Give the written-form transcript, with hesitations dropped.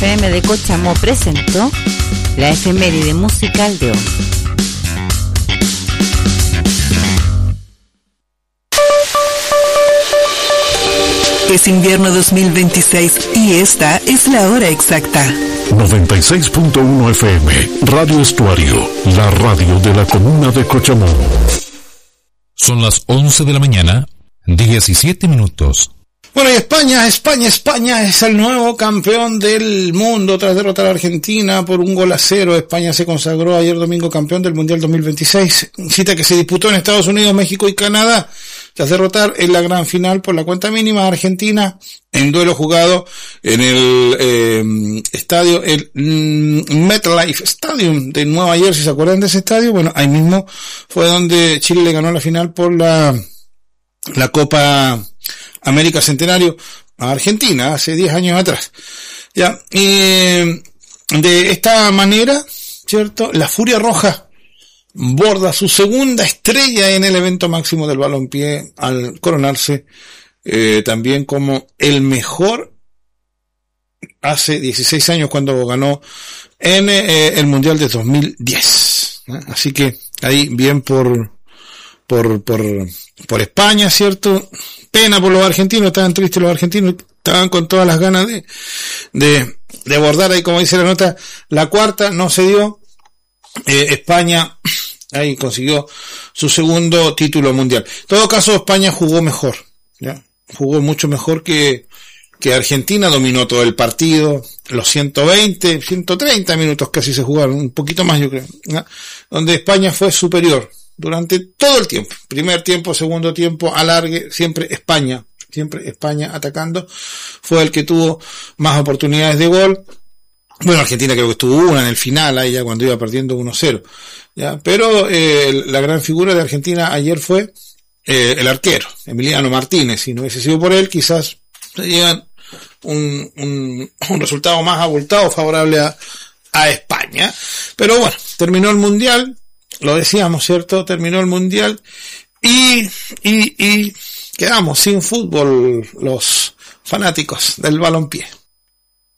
FM de Cochamó presentó la efeméride musical de hoy. Es invierno 2026 y esta es la hora exacta. 96.1 FM, Radio Estuario, la radio de la comuna de Cochamó. Son las 11 de la mañana, 17 minutos. Bueno, y España es el nuevo campeón del mundo tras derrotar a Argentina por 1-0. España se consagró ayer domingo campeón del Mundial 2026, cita que se disputó en Estados Unidos, México y Canadá, tras derrotar en la gran final por la cuenta mínima a Argentina en duelo jugado en el estadio, el MetLife Stadium de Nueva Jersey. ¿Se acuerdan de ese estadio? Bueno, ahí mismo fue donde Chile le ganó la final por la Copa América Centenario a Argentina hace 10 años atrás. Ya, de esta manera, ¿cierto? La Furia Roja borda su segunda estrella en el evento máximo del balompié al coronarse también como el mejor hace 16 años cuando ganó en el Mundial de 2010. Así que ahí bien por España, ¿cierto? Pena por los argentinos, estaban tristes los argentinos, estaban con todas las ganas de bordar ahí, como dice la nota, la cuarta, no se dio. España ahí consiguió su segundo título mundial. En todo caso, España jugó mejor, ¿ya? Jugó mucho mejor que Argentina, dominó todo el partido, los 130 minutos casi se jugaron, un poquito más yo creo, ¿ya? Donde España fue superior durante todo el tiempo, primer tiempo, segundo tiempo, alargue, siempre España atacando, fue el que tuvo más oportunidades de gol. Bueno, Argentina creo que tuvo una en el final, ahí ya cuando iba perdiendo 1-0, ya, pero la gran figura de Argentina ayer fue el arquero, Emiliano Martínez. Si no hubiese sido por él, quizás llegan un resultado más abultado, favorable a España. Pero bueno, terminó el Mundial, lo decíamos, ¿cierto? Terminó el Mundial y quedamos sin fútbol los fanáticos del balompié.